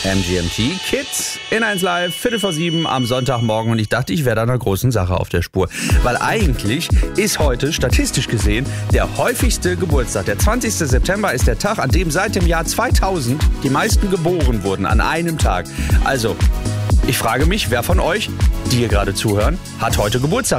MGMT Kids in 1 Live, 6:45 am Sonntagmorgen, und ich dachte, ich wäre da einer großen Sache auf der Spur. Weil eigentlich ist heute statistisch gesehen der häufigste Geburtstag. Der 20. September ist der Tag, an dem seit dem Jahr 2000 die meisten geboren wurden, an einem Tag. Also, ich frage mich, wer von euch, die hier gerade zuhören, hat heute Geburtstag?